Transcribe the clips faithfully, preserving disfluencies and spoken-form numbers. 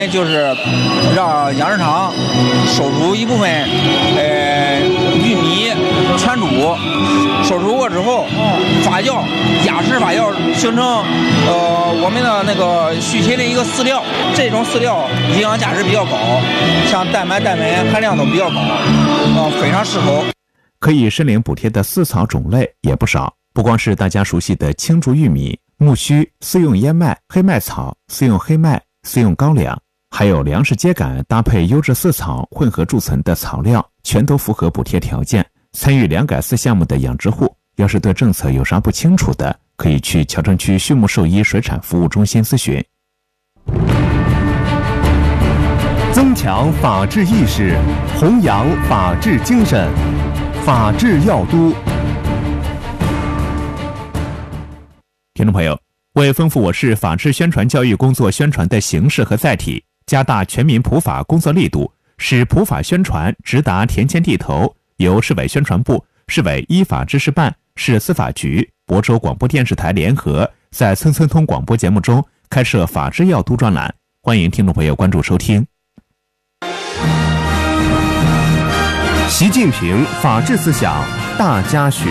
就是让养殖场收出一部分呃玉米全煮，收出过之后发酵压实发酵，形成呃我们的那个畜禽的一个饲料。这种饲料营养价值比较高，像蛋白蛋白含量都比较高，呃非常适合。 可以申领补贴的饲草种类也不少，不光是大家熟悉的青竹玉米、苜蓿、饲用燕麦、黑麦草、饲用黑麦、饲用高粱，还有粮食秸秆搭配优质饲草混合贮存的草料，全都符合补贴条件。参与粮改饲项目的养殖户，要是对政策有啥不清楚的，可以去谯城区畜牧兽医水产服务中心咨询。 增强法治意识，弘扬法治精神，法治要督。 听众朋友，为丰富我市法治宣传教育工作宣传的形式和载体，加大全民普法工作力度，使普法宣传直达田间地头，由市委宣传部、市委依法知识办、市司法局、亳州广播电视台联合，在村村通广播节目中开设法治要督专栏，欢迎听众朋友关注收听。 习近平法治思想大家学。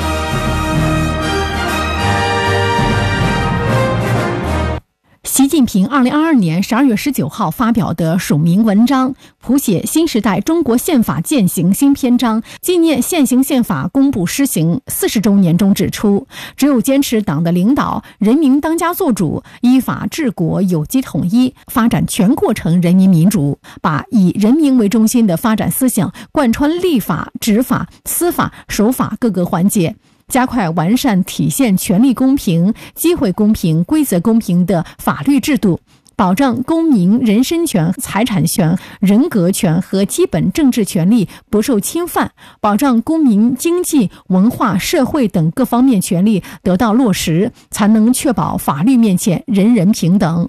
习近平二零二二年十二月十九号发表的署名文章，谱写新时代中国宪法践行新篇章，纪念现行宪法公布施行四十周年中指出，只有坚持党的领导，人民当家作主，依法治国，有机统一，发展全过程人民民主，把以人民为中心的发展思想贯穿立法、执法、司法、守法各个环节，加快完善体现权利公平、机会公平、规则公平的法律制度，保障公民人身权、财产权、人格权和基本政治权利不受侵犯，保障公民经济、文化、社会等各方面权利得到落实，才能确保法律面前人人平等。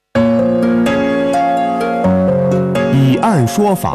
以案说法。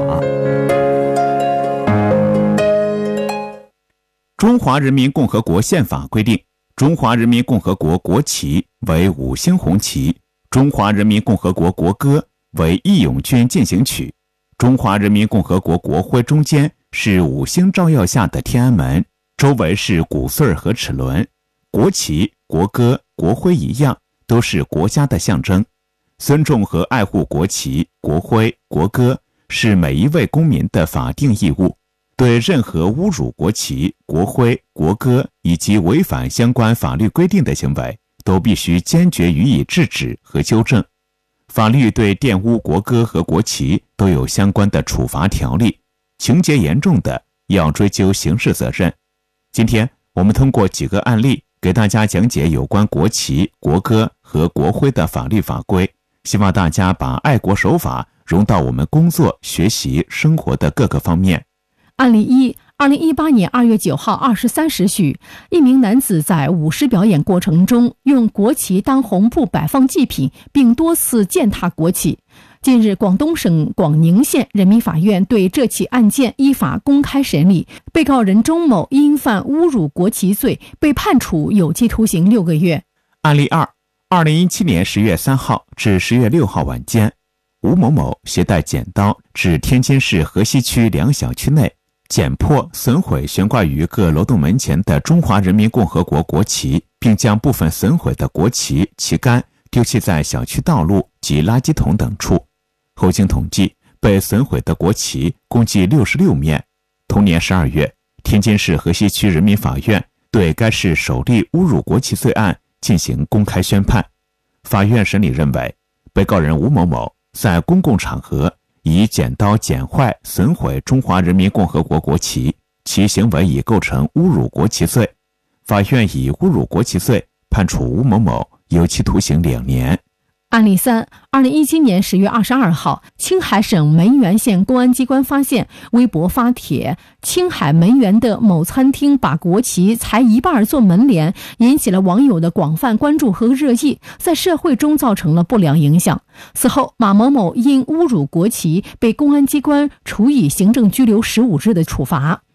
中华人民共和国宪法规定，中华人民共和国国旗为五星红旗，中华人民共和国国歌为义勇军进行曲，中华人民共和国国徽中间是五星照耀下的天安门，周围是鼓穗和齿轮。国旗、国歌、国徽一样，都是国家的象征。尊重和爱护国旗、国徽、国歌是每一位公民的法定义务。对任何侮辱国旗、国徽、国歌以及违反相关法律规定的行为，都必须坚决予以制止和纠正。法律对玷污国歌和国旗都有相关的处罚条例，情节严重的要追究刑事责任。今天我们通过几个案例给大家讲解有关国旗、国歌和国徽的法律法规，希望大家把爱国守法融到我们工作、学习、生活的各个方面。 案例一，二零一八年二月九号二十三时许，一名男子在舞狮表演过程中用国旗当红布摆放祭品，并多次践踏国旗。近日，广东省广宁县人民法院对这起案件依法公开审理，被告人钟某因犯侮辱国旗罪，被判处有期徒刑六个月。 案例二，二零一七年十月三号至十月六号晚间，吴某某携带剪刀至天津市河西区两小区内，剪破、损毁悬挂于各楼栋门前的中华人民共和国国旗，并将部分损毁的国旗旗杆丢弃在小区道路及垃圾桶等处。后经统计，被损毁的国旗共计六十六面。同年十二月，天津市河西区人民法院对该市首例侮辱国旗罪案进行公开宣判。法院审理认为，被告人吴某某在公共场合以剪刀剪坏、损毁中华人民共和国国旗，其行为已构成侮辱国旗罪。法院以侮辱国旗罪判处吴某某有期徒刑两年。 案例三，二零一七年十月二十二号，青海省门源县公安机关发现微博发帖，青海门源的某餐厅把国旗裁一半做门帘，引起了网友的广泛关注和热议，在社会中造成了不良影响。此后，马某某因侮辱国旗被公安机关处以行政拘留十五日的处罚。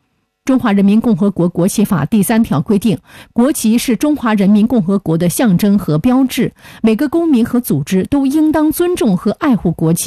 中华人民共和国国旗法第三条规定，国旗是中华人民共和国的象征和标志，每个公民和组织都应当尊重和爱护国旗。